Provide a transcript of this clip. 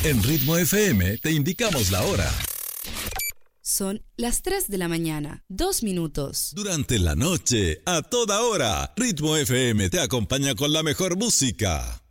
En Ritmo FM te indicamos la hora. Son las 3 de la mañana, 2 minutos. Durante la noche, a toda hora, Ritmo FM te acompaña con la mejor música.